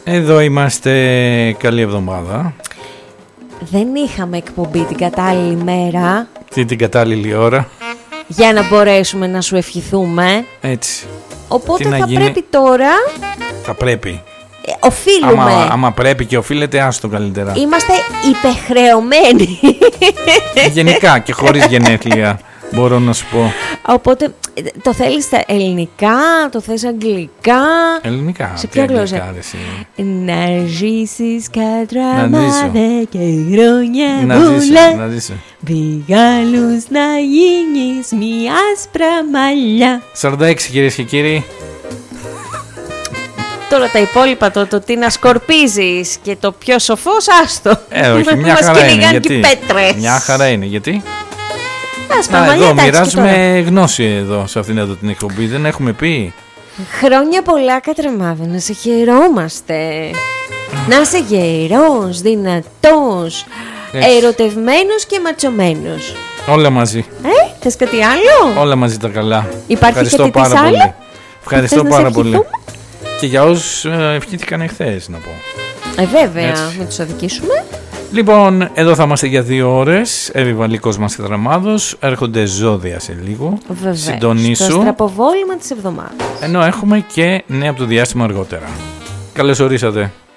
Εδώ είμαστε, καλή εβδομάδα. Δεν είχαμε εκπομπή την κατάλληλη μέρα. Την κατάλληλη ώρα. Για να μπορέσουμε να σου ευχηθούμε. Έτσι. Οπότε θα πρέπει τώρα. Θα πρέπει. Οφείλουμε. Άμα πρέπει και οφείλεται, άστο καλύτερα. Είμαστε υπεχρεωμένοι. Γενικά και χωρίς γενέθλια, μπορώ να σου πω. Οπότε το θέλεις στα ελληνικά, το θες αγγλικά. Ελληνικά. Σε ποια γλώσσα? Να ζήσεις κατραμάδε και χρόνια πολλά. Να ζήσω. Μπιγάλους να γίνεις μια άσπρα μαλλιά. 46 κυρίες και κύριοι. Τώρα τα υπόλοιπα, το τι να σκορπίζεις και το πιο σοφός, άστο. Όχι, μια χαρά είναι. Γιατί? Μια χαρά είναι, γιατί? Εδώ μοιράζουμε γνώση εδώ, σε αυτήν εδώ την εκπομπή. Δεν έχουμε πει. Χρόνια πολλά, Κατραμάδε, να σε χαιρόμαστε. Να είσαι γερός, δυνατός, ερωτευμένος και ματσωμένος. Όλα μαζί. Θες κάτι άλλο? Όλα μαζί τα καλά. Υπάρχει Ευχαριστώ πάρα πολύ. Ευχαριστώ πάρα πολύ. Και για όσους ευχήθηκαν εχθές, να πω. Βέβαια, με τους αδικήσουμε. Λοιπόν, εδώ θα είμαστε για 2 ώρες. Επιβαλικός μας Τετραμάδος. Έρχονται ζώδια σε λίγο. Βεβαίως. Συντονίσου. Στο στραποβόλημα της εβδομάδας. Ενώ έχουμε και νέα από το διάστημα αργότερα. Καλώς ορίσατε.